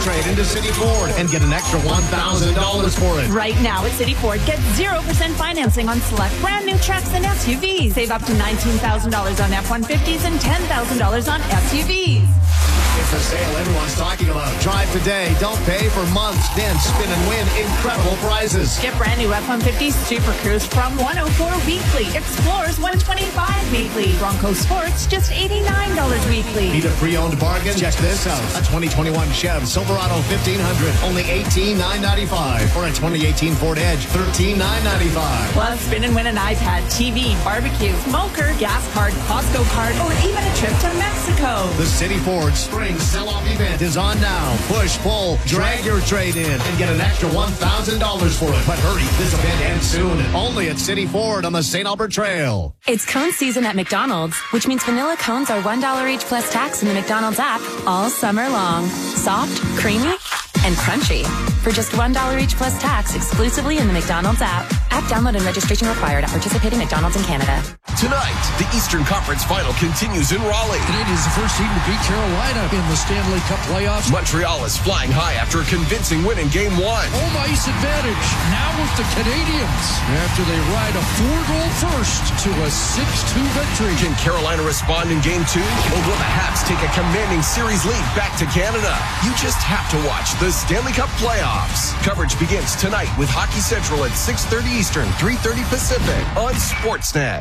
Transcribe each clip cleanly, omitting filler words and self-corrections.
trade into City Ford and get an extra $1,000 for it. Right now at City Ford, get 0% financing on select brand new trucks and SUVs. Save up to $19,000 on F-150s and $10,000 on SUVs. It's a sale everyone's talking about. Drive today. Don't pay for months. Then spin and win incredible prizes. Get brand new F-150 Super Cruise from $104 weekly. Explorers $125 weekly. Bronco Sports just $89 weekly. Need a pre-owned bargain? Check this out. A 2021 Chev Silverado 1500, only $18,995. Or a 2018 Ford Edge, $13,995. Plus, spin and win an iPad, TV, barbecue, smoker, gas card, Costco card, or even a trip to Mexico. The City Ford Spring Sell-Off event is on now. Push, pull, drag your trade in, and get an extra $1,000 for it. But hurry, this event ends soon. Only at City Ford on the St. Albert Trail. It's cone season at McDonald's, which means vanilla cones are $1 each plus tax in the McDonald's app all summer long. Soft, creamy, and crunchy. For just $1 each plus tax exclusively in the McDonald's app. App download and registration required at participating McDonald's in Canada. Tonight, the Eastern Conference Final continues in Raleigh. Canadians the first team to beat Carolina in the Stanley Cup playoffs. Montreal is flying high after a convincing win in Game 1. Home ice advantage now with the Canadians after they ride a 4-goal first to a 6-2 victory. Can Carolina respond in Game 2? Or will the Habs take a commanding series lead back to Canada? You just have to watch the Stanley Cup playoffs. Coverage begins tonight with Hockey Central at 6:30 Eastern, 3:30 Pacific on Sportsnet.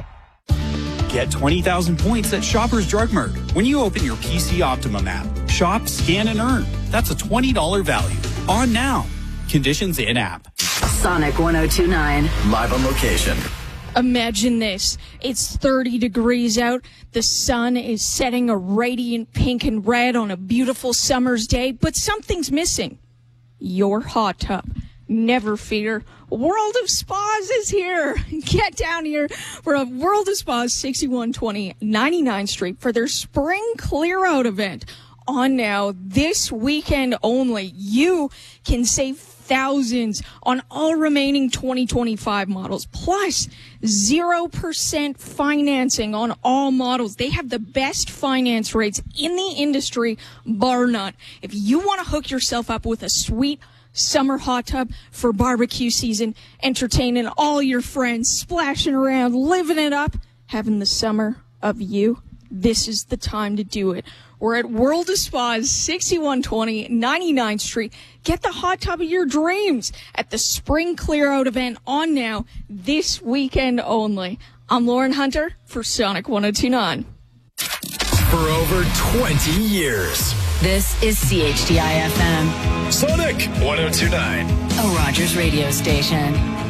Get 20,000 points at Shoppers Drug Mart when you open your PC Optimum app. Shop, scan, and earn. That's a $20 value. On now. Conditions in-app. Sonic 102.9. Live on location. Imagine this. It's 30 degrees out. The sun is setting a radiant pink and red on a beautiful summer's day, but something's missing. Your hot tub. Never fear. World of Spas is here. Get down here for a World of Spas 6120 99th Street for their spring clear out event. On now, this weekend only, you can save thousands on all remaining 2025 models, plus 0% financing on all models. They have the best finance rates in the industry, bar none. If you want to hook yourself up with a sweet summer hot tub for barbecue season, entertaining all your friends, splashing around, living it up, having the summer of you, this is the time to do it. We're at World of Spas, 6120 99th Street. Get the hot tub of your dreams at the Spring Clear Out event on now, this weekend only. I'm Lauren Hunter for Sonic 102.9. For over 20 years. This is CHDI FM. Sonic 102.9. A Rogers radio station.